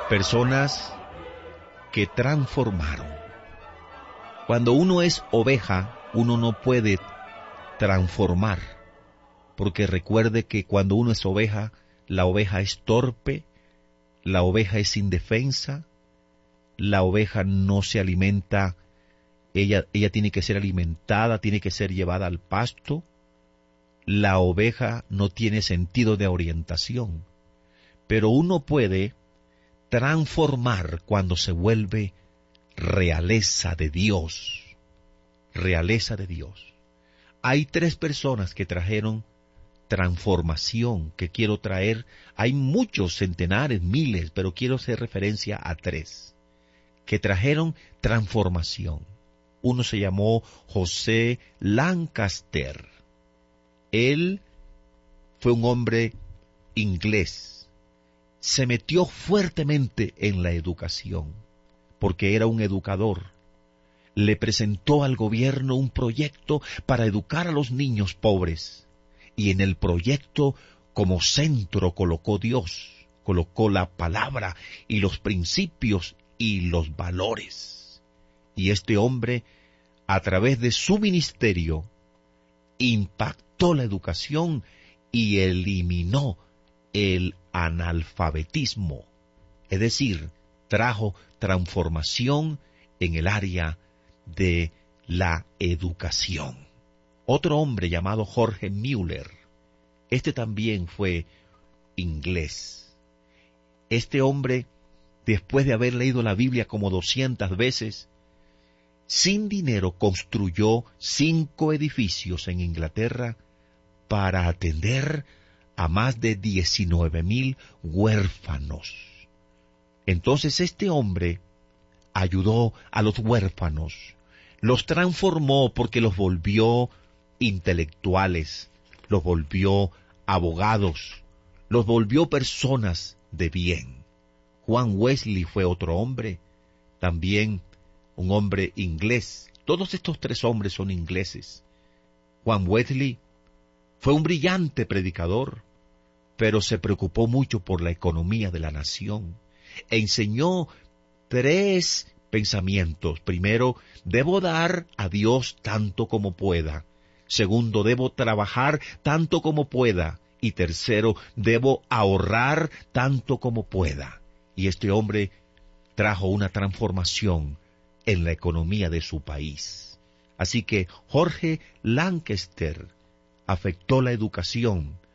Personas que transformaron. Cuando uno es oveja, uno no puede transformar, porque recuerde que cuando uno es oveja, la oveja es torpe, la oveja es indefensa, la oveja no se alimenta, ella tiene que ser alimentada, tiene que ser llevada al pasto. La oveja no tiene sentido de orientación, pero uno puede transformar cuando se vuelve realeza de Dios. Realeza de Dios. Hay 3 personas que trajeron transformación que quiero traer. Hay muchos, centenares, miles, pero quiero hacer referencia a 3 que trajeron transformación. Uno se llamó José Lancaster. Él fue un hombre inglés. Se metió fuertemente en la educación, porque era un educador. Le presentó al gobierno un proyecto para educar a los niños pobres. Y en el proyecto, como centro, colocó Dios, colocó la palabra y los principios y los valores. Y este hombre, a través de su ministerio, impactó la educación y eliminó el analfabetismo. Es decir, trajo transformación en el área de la educación. Otro hombre llamado George Mueller, este también fue inglés. Este hombre, después de haber leído la Biblia como 200 veces, sin dinero construyó 5 edificios en Inglaterra para atender a más de 19,000 huérfanos. Entonces este hombre ayudó a los huérfanos, los transformó porque los volvió intelectuales, los volvió abogados, los volvió personas de bien. Juan Wesley fue otro hombre, también un hombre inglés. Todos estos 3 hombres son ingleses. Juan Wesley fue un brillante predicador, pero se preocupó mucho por la economía de la nación. Enseñó 3 pensamientos. Primero, debo dar a Dios tanto como pueda. Segundo, debo trabajar tanto como pueda. Y tercero, debo ahorrar tanto como pueda. Y este hombre trajo una transformación en la economía de su país. Así que George Lancaster afectó la educación